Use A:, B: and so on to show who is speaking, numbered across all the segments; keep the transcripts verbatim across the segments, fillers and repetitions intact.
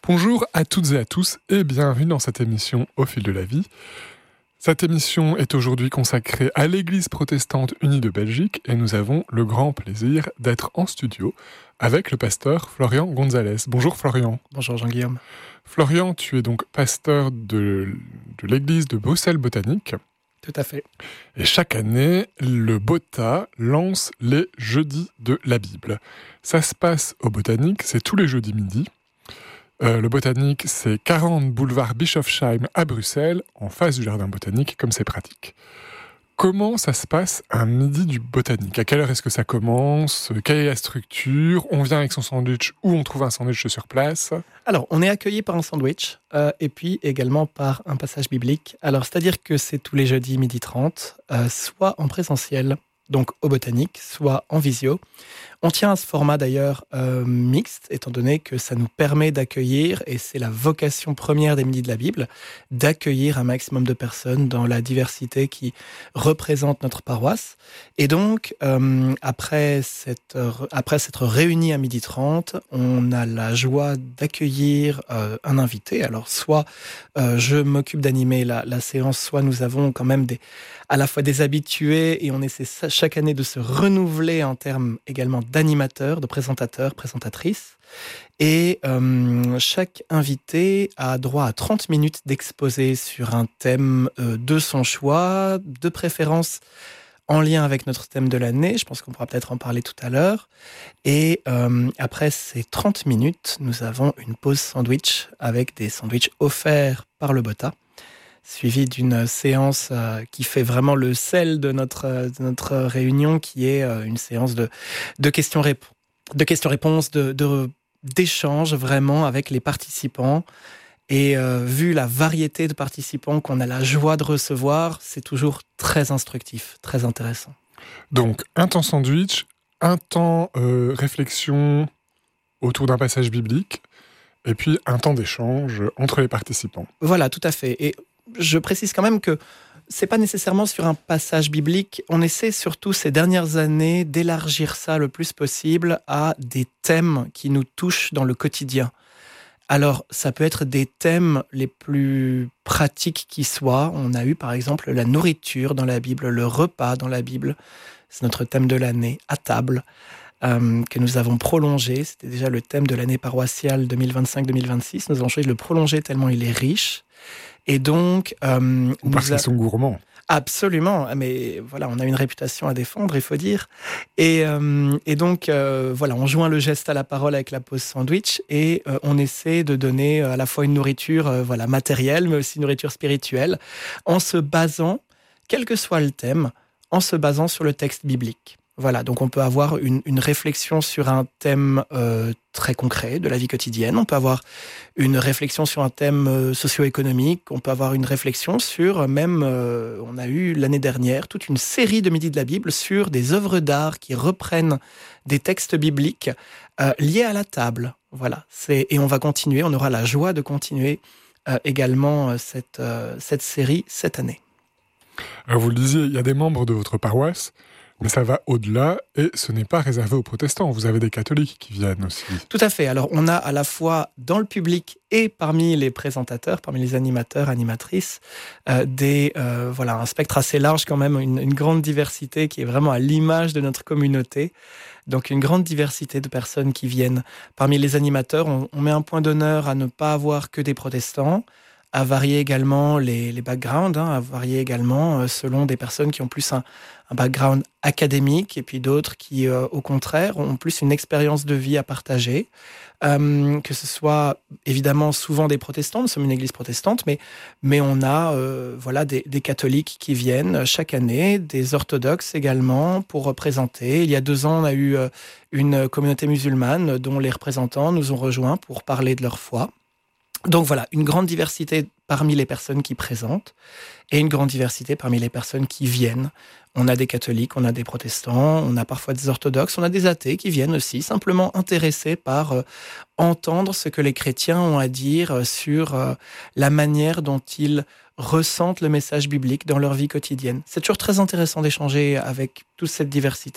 A: Bonjour à toutes et à tous et bienvenue dans cette émission Au fil de la vie. Cette émission est aujourd'hui consacrée à l'Église protestante unie de Belgique et nous avons le grand plaisir d'être en studio avec le pasteur Florian Gonzalez. Bonjour Florian.
B: Bonjour Jean-Guillaume.
A: Florian, tu es donc pasteur de, de l'Église de Bruxelles Botanique.
B: Tout à fait.
A: Et chaque année, le BOTA lance les Jeudis de la Bible. Ça se passe au Botanique, c'est tous les jeudis midi. Euh, le Botanique, c'est quarante boulevard Bischofsheim à Bruxelles, en face du jardin botanique, comme c'est pratique. Comment ça se passe un midi du Botanique ? À quelle heure est-ce que ça commence ? Quelle est la structure ? On vient avec son sandwich ou on trouve un sandwich sur place ?
B: Alors, on est accueilli par un sandwich euh, et puis également par un passage biblique. Alors, c'est-à-dire que c'est tous les jeudis midi trente, euh, soit en présentiel, donc au Botanique, soit en visio. On tient à ce format d'ailleurs euh, mixte, étant donné que ça nous permet d'accueillir, et c'est la vocation première des Midis de la Bible, d'accueillir un maximum de personnes dans la diversité qui représente notre paroisse. Et donc, euh, après, cette, après s'être réunis à midi trente, on a la joie d'accueillir euh, un invité. Alors, soit euh, je m'occupe d'animer la, la séance, soit nous avons quand même des, à la fois des habitués, et on essaie chaque année de se renouveler en termes également d'animateurs, de présentateurs, présentatrices. Et euh, chaque invité a droit à trente minutes d'exposé sur un thème euh, de son choix, de préférence en lien avec notre thème de l'année. Je pense qu'on pourra peut-être en parler tout à l'heure. Et euh, après ces trente minutes, nous avons une pause sandwich avec des sandwichs offerts par le BOTA, suivi d'une séance euh, qui fait vraiment le sel de notre, euh, de notre réunion, qui est euh, une séance de, de questions-réponses, de questions-réponses, de, de, d'échanges vraiment avec les participants. Et euh, vu la variété de participants qu'on a la joie de recevoir, c'est toujours très instructif, très intéressant.
A: Donc, un temps sandwich, un temps euh, réflexion autour d'un passage biblique, et puis un temps d'échange entre les participants.
B: Voilà, tout à fait. Et je précise quand même que c'est pas nécessairement sur un passage biblique. On essaie surtout ces dernières années d'élargir ça le plus possible à des thèmes qui nous touchent dans le quotidien. Alors, ça peut être des thèmes les plus pratiques qui soient. On a eu par exemple la nourriture dans la Bible, le repas dans la Bible. C'est notre thème de l'année, à table, euh, que nous avons prolongé. C'était déjà le thème de l'année paroissiale deux mille vingt-cinq deux mille vingt-six. Nous avons choisi de le prolonger tellement il est riche. Et donc, euh,
A: parce qu'ils a... sont gourmands.
B: Absolument, mais voilà, on a une réputation à défendre, il faut dire. Et, euh, et donc, euh, voilà, on joint le geste à la parole avec la pause sandwich, et euh, on essaie de donner à la fois une nourriture, euh, voilà, matérielle, mais aussi une nourriture spirituelle, en se basant, quel que soit le thème, en se basant sur le texte biblique. Voilà, donc on peut avoir une, une réflexion sur un thème euh, très concret de la vie quotidienne, on peut avoir une réflexion sur un thème euh, socio-économique, on peut avoir une réflexion sur, même, euh, on a eu l'année dernière, toute une série de Midis de la Bible sur des œuvres d'art qui reprennent des textes bibliques euh, liés à la table. Voilà, c'est, et on va continuer, on aura la joie de continuer euh, également euh, cette, euh, cette série cette année.
A: Alors vous le disiez, il y a des membres de votre paroisse, mais ça va au-delà, et ce n'est pas réservé aux protestants. Vous avez des catholiques qui viennent aussi.
B: Tout à fait. Alors, on a à la fois dans le public et parmi les présentateurs, parmi les animateurs, animatrices, euh, des, euh, voilà, un spectre assez large quand même, une, une grande diversité qui est vraiment à l'image de notre communauté. Donc, une grande diversité de personnes qui viennent. Parmi les animateurs, on, on met un point d'honneur à ne pas avoir que des protestants, à varier également les, les backgrounds, hein, à varier également euh, selon des personnes qui ont plus un, un background académique, et puis d'autres qui, euh, au contraire, ont plus une expérience de vie à partager. Euh, que ce soit évidemment souvent des protestants, nous sommes une église protestante, mais, mais on a euh, voilà, des, des catholiques qui viennent chaque année, des orthodoxes également pour représenter. Il y a deux ans, on a eu euh, une communauté musulmane dont les représentants nous ont rejoints pour parler de leur foi. Donc voilà, une grande diversité parmi les personnes qui présentent et une grande diversité parmi les personnes qui viennent. On a des catholiques, on a des protestants, on a parfois des orthodoxes, on a des athées qui viennent aussi, simplement intéressés par euh, entendre ce que les chrétiens ont à dire sur euh, la manière dont ils ressentent le message biblique dans leur vie quotidienne. C'est toujours très intéressant d'échanger avec toute cette diversité.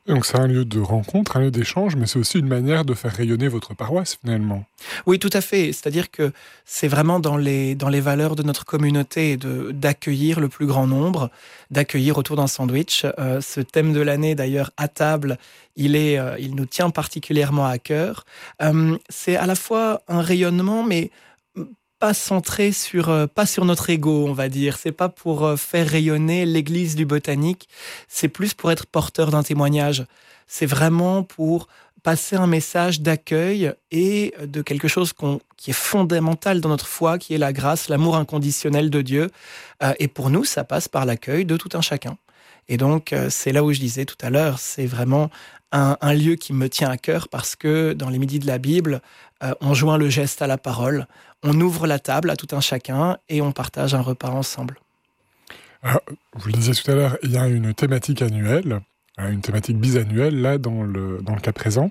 A: Donc c'est un lieu de rencontre, un lieu d'échange, mais c'est aussi une manière de faire rayonner votre paroisse finalement.
B: Oui, tout à fait. C'est-à-dire que c'est vraiment dans les, dans les valeurs de notre communauté de, d'accueillir le plus grand nombre, d'accueillir autour d'un sandwich. Euh, ce thème de l'année, d'ailleurs, à table, il, est, euh, il nous tient particulièrement à cœur. Euh, c'est à la fois un rayonnement, mais pas centré sur, euh, pas sur notre ego, on va dire. C'est pas pour euh, faire rayonner l'église du Botanique, c'est plus pour être porteur d'un témoignage. C'est vraiment pour passer un message d'accueil et de quelque chose qu'on, qui est fondamental dans notre foi, qui est la grâce, l'amour inconditionnel de Dieu. Euh, et pour nous, ça passe par l'accueil de tout un chacun. Et donc, euh, c'est là où je disais tout à l'heure, c'est vraiment un, un lieu qui me tient à cœur parce que dans les midis de la Bible, euh, on joint le geste à la parole, on ouvre la table à tout un chacun et on partage un repas ensemble.
A: Alors, vous le disiez tout à l'heure, il y a une thématique annuelle, une thématique bisannuelle, là, dans le, dans le cas présent.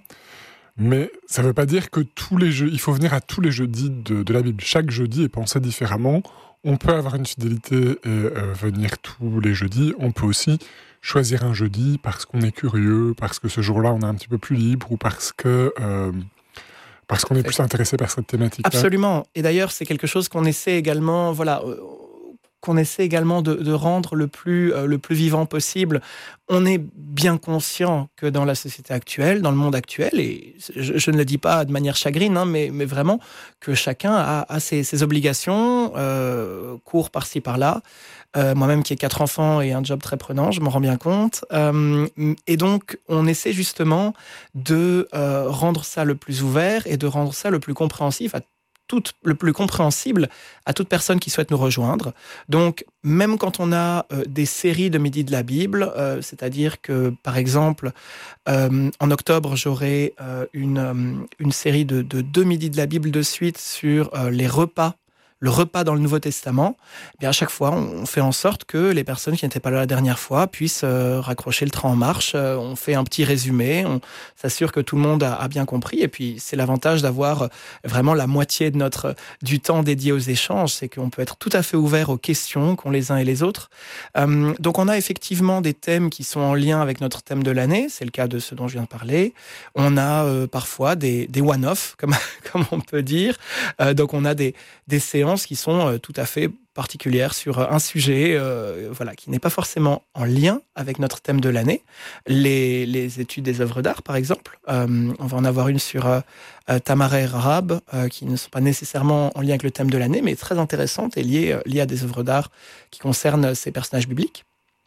A: Mais ça ne veut pas dire que tous les jeux, il faut venir à tous les jeudis de, de la Bible. Chaque jeudi est pensé différemment. On peut avoir une fidélité et euh, venir tous les jeudis. On peut aussi choisir un jeudi parce qu'on est curieux, parce que ce jour-là, on est un petit peu plus libre ou parce que... Euh, Parce qu'on est plus intéressé par cette thématique-là.
B: Absolument. Et d'ailleurs, c'est quelque chose qu'on essaie également, voilà, euh, qu'on essaie également de, de rendre le plus, euh, le plus vivant possible. On est bien conscient que dans la société actuelle, dans le monde actuel, et je, je ne le dis pas de manière chagrine, hein, mais, mais vraiment que chacun a, a ses, ses obligations, euh, court par-ci par-là. Euh, moi-même qui ai quatre enfants et un job très prenant, je m'en rends bien compte. Euh, et donc, on essaie justement de euh, rendre ça le plus ouvert et de rendre ça le plus compréhensif à tout, le plus compréhensible à toute personne qui souhaite nous rejoindre. Donc, même quand on a euh, des séries de Midi de la Bible, euh, c'est-à-dire que, par exemple, euh, en octobre, j'aurai euh, une, euh, une série de, de deux Midis de la Bible de suite sur euh, les repas, le repas dans le Nouveau Testament, eh bien à chaque fois, on fait en sorte que les personnes qui n'étaient pas là la dernière fois puissent euh, raccrocher le train en marche. Euh, on fait un petit résumé, on s'assure que tout le monde a, a bien compris. Et puis, c'est l'avantage d'avoir vraiment la moitié de notre, du temps dédié aux échanges, c'est qu'on peut être tout à fait ouvert aux questions qu'ont les uns et les autres. Euh, donc, on a effectivement des thèmes qui sont en lien avec notre thème de l'année. C'est le cas de ce dont je viens de parler. On a euh, parfois des, des one-off, comme, comme on peut dire. Euh, donc, on a des, des séances qui sont euh, tout à fait particulières sur un sujet euh, voilà, qui n'est pas forcément en lien avec notre thème de l'année. Les, les études des œuvres d'art, par exemple. Euh, on va en avoir une sur euh, Tamara et Rahab, euh, qui ne sont pas nécessairement en lien avec le thème de l'année, mais très intéressantes et liées, euh, liées à des œuvres d'art qui concernent ces personnages bibliques.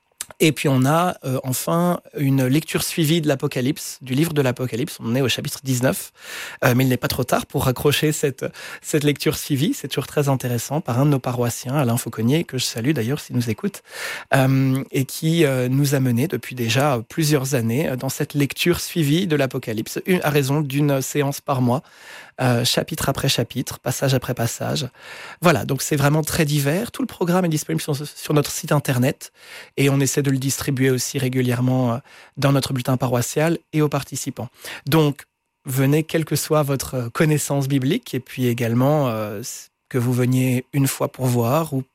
B: Et puis on a euh, enfin une lecture suivie de l'Apocalypse, du livre de l'Apocalypse. On est au chapitre dix-neuf, euh, mais il n'est pas trop tard pour raccrocher cette, cette lecture suivie. C'est toujours très intéressant par un de nos paroissiens, Alain Fauconnier, que je salue d'ailleurs s'il nous écoute, euh, et qui euh, nous a menés depuis déjà plusieurs années dans cette lecture suivie de l'Apocalypse, à raison d'une séance par mois. Euh, chapitre après chapitre, passage après passage. Voilà, donc c'est vraiment très divers. Tout le programme est disponible sur, sur notre site internet et on essaie de le distribuer aussi régulièrement euh, dans notre bulletin paroissial et aux participants. Donc, venez quelle que soit votre connaissance biblique et puis également euh, que vous veniez une fois pour voir ou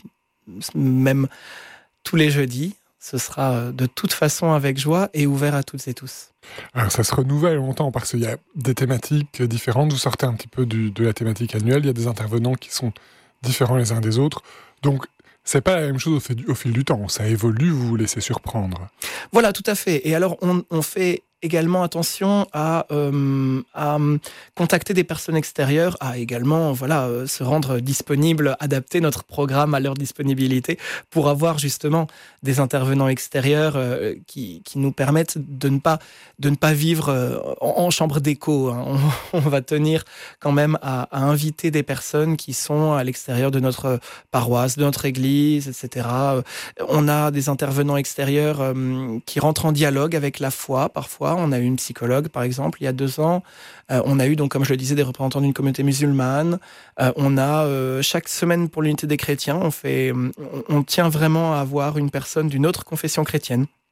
B: même tous les jeudis. Ce sera de toute façon avec joie et ouvert à toutes et tous.
A: Alors ça se renouvelle longtemps parce qu'il y a des thématiques différentes. Vous sortez un petit peu du, de la thématique annuelle. Il y a des intervenants qui sont différents les uns des autres. Donc c'est pas la même chose au, fait, au fil du temps. Ça évolue, vous vous laissez surprendre.
B: Voilà, tout à fait. Et alors on, on fait également attention à, euh, à contacter des personnes extérieures, à également voilà, euh, se rendre disponible, adapter notre programme à leur disponibilité pour avoir justement des intervenants extérieurs euh, qui, qui nous permettent de ne pas, de ne pas vivre euh, en, en chambre d'écho. Hein. On, on va tenir quand même à, à inviter des personnes qui sont à l'extérieur de notre paroisse, de notre église, et cetera. On a des intervenants extérieurs euh, qui rentrent en dialogue avec la foi parfois. On a eu une psychologue, par exemple, il y a deux ans. Euh, on a eu, donc, comme je le disais, des représentants d'une communauté musulmane. Euh, on a, euh, chaque semaine pour l'unité des chrétiens, on, fait, on, on tient vraiment à avoir une personne d'une autre confession chrétienne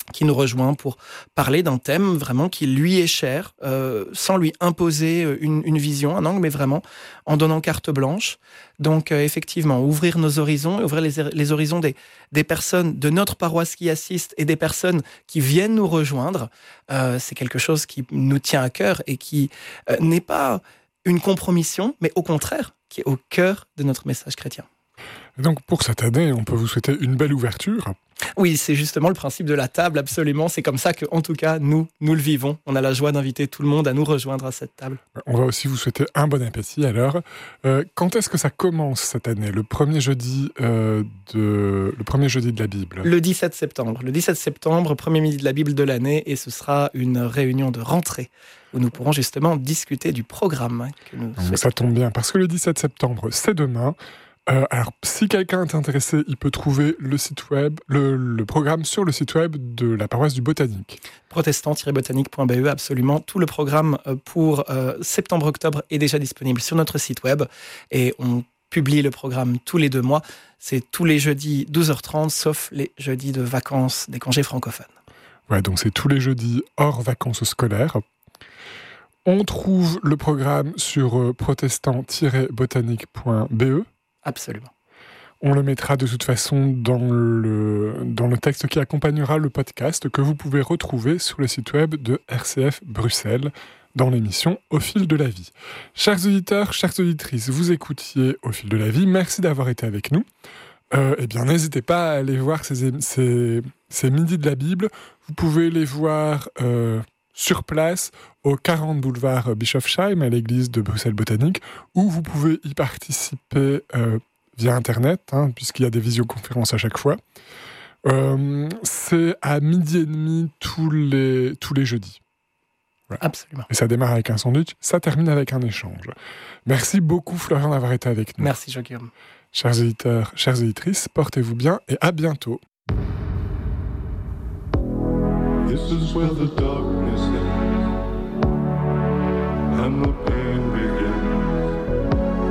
B: qui nous rejoint pour parler d'un thème vraiment qui lui est cher, euh, sans lui imposer une, une vision, un angle, mais vraiment en donnant carte blanche. Donc euh, effectivement, ouvrir nos horizons, ouvrir les, les horizons des, des personnes de notre paroisse qui assistent et des personnes qui viennent nous rejoindre, euh, c'est quelque chose qui nous tient à cœur et qui euh, n'est pas une compromission, mais au contraire, qui est au cœur de notre message chrétien.
A: Et donc pour cette année, on peut vous souhaiter une belle ouverture.
B: Oui, c'est justement le principe de la table, absolument. C'est comme ça que, en tout cas, nous, nous le vivons. On a la joie d'inviter tout le monde à nous rejoindre à cette table.
A: On va aussi vous souhaiter un bon appétit. Alors, euh, quand est-ce que ça commence cette année ? Le premier jeudi euh, de le premier jeudi de la Bible.
B: Le dix-sept septembre. Le dix-sept septembre, premier midi de la Bible de l'année, et ce sera une réunion de rentrée où nous pourrons justement discuter du programme que nous souhaitons.
A: Ça tombe bien parce que le dix-sept septembre, c'est demain. Euh, alors, si quelqu'un est intéressé, il peut trouver le site web, le, le programme sur le site web de la paroisse du Botanique.
B: protestant tiret botanique point b e, absolument. Tout le programme pour euh, septembre-octobre est déjà disponible sur notre site web et on publie le programme tous les deux mois. C'est tous les jeudis douze heures trente, sauf les jeudis de vacances des congés francophones.
A: Ouais, donc c'est tous les jeudis hors vacances scolaires. On trouve le programme sur euh, protestant tiret botanique point b e.
B: Absolument.
A: On le mettra de toute façon dans le, dans le texte qui accompagnera le podcast que vous pouvez retrouver sur le site web de R C F Bruxelles dans l'émission Au fil de la vie. Chers auditeurs, chères auditrices, vous écoutiez Au fil de la vie. Merci d'avoir été avec nous. Euh, eh bien, n'hésitez pas à aller voir ces, ces, ces midis de la Bible. Vous pouvez les voir euh, sur place au quarante boulevard Bischofsheim à l'église de Bruxelles Botanique, où vous pouvez y participer euh, via Internet, hein, puisqu'il y a des visioconférences à chaque fois. Euh, c'est à midi et demi tous les, tous les jeudis. Ouais.
B: Absolument.
A: Et ça démarre avec un sandwich, ça termine avec un échange. Merci beaucoup Florian d'avoir été avec nous.
B: Merci Jean-Guillaume.
A: Chers auditeurs, chères auditrices, portez-vous bien et à bientôt. This is where the darkness ends and the pain